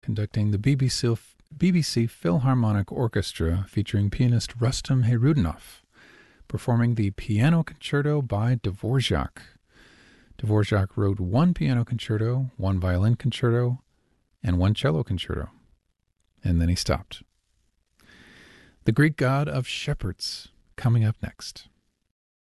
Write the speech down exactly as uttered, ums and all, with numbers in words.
conducting the B B C, B B C Philharmonic Orchestra featuring pianist Rustam Hayroudinov, performing the Piano Concerto by Dvorak. Dvorak wrote one piano concerto, one violin concerto, and one cello concerto. And then he stopped. The Greek God of Shepherds, coming up next.